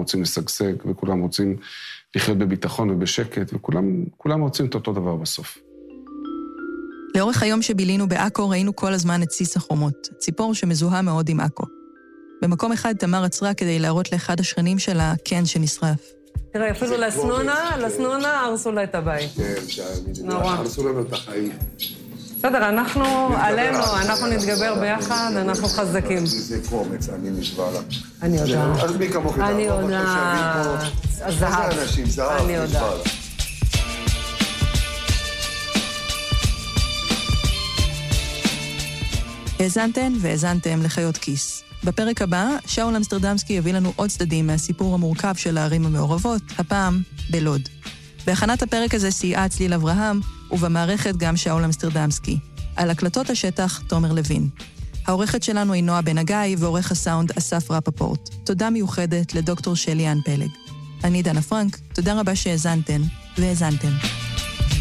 רוצים לשגשג, וכולם רוצים לחיות בביטחון ובשקט, וכולם רוצים את אותו דבר בסוף. לאורך היום שבילינו בעכו ראינו כל הזמן את סיס החומות, ציפור שמזוהה מאוד עם עכו. במקום אחד תמר עצרה כדי להראות לאחד השכנים שלה קן שנשרף. תראה, אפילו לסנונה הרסו לה את הבית. כן, נורא. הרסו לנו את החיים. בסדר, עלינו, אנחנו נתגבר ביחד, אנחנו חזקים. זה קומץ, אני נשבע לה. אני יודעת. אז מי כמוך יודעת? אני יודעת. הזהב. זה אנשים, זהב, נשבע לה. האזנתן והאזנתם לחיות כיס. בפרק הבא, שאול אמסטרדמסקי יביא לנו עוד צדדים מהסיפור המורכב של הערים המעורבות, הפעם בלוד. בהכנת הפרק הזה סייעה צליל אברהם, ובמערכת גם שאול אמסטרדמסקי. על הקלטות השטח, תומר לוין. העורכת שלנו היא נועה בן הגיא, ועורך הסאונד אסף רפפורט. תודה מיוחדת לדוקטור שלי אן פלג. אני דנה פרנק, תודה רבה שהאזנתן והאזנתם.